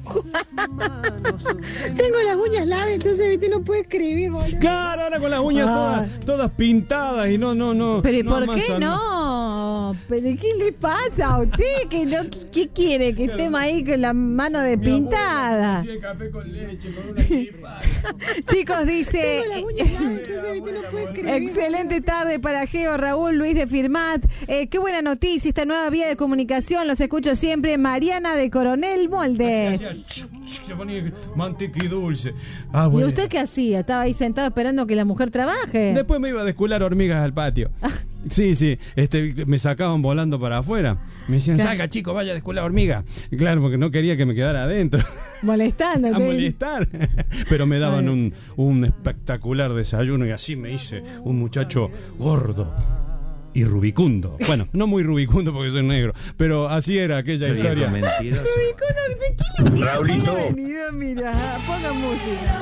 Tengo las uñas largas, entonces, viste, no puedo escribir, boludo. Claro, ahora con las uñas todas pintadas y no. Pero ¿y por más qué no? ¿Pero qué le pasa a usted? ¿Qué quiere? ¿Que estemos ahí con la mano de pintada? Sí, café con leche, con una chispa. Chicos, dice... Tengo las uñas largas, entonces, viste, no puedo escribir. Excelente tarde para Geo, Raúl, Luis de Firmat. Qué buena noticia, esta nueva vía de comunicación. Los escucho siempre. Mariana de Coronel Moldes. Se ponía manteca y dulce. ¿Y usted qué hacía? ¿Estaba ahí sentado esperando que la mujer trabaje? Después me iba a descular hormigas al patio. Sí, me sacaban volando para afuera. Me decían, salga chico, vaya a descular hormiga. Y claro, porque no quería que me quedara adentro. Molestando. A molestar. Pero me daban un espectacular desayuno y así me hice un muchacho gordo y rubicundo. Bueno, no muy rubicundo porque soy negro, pero así era aquella historia. Mentiroso. Rubicundo, ¿qué le Raulito. venido? Mira, ponga música.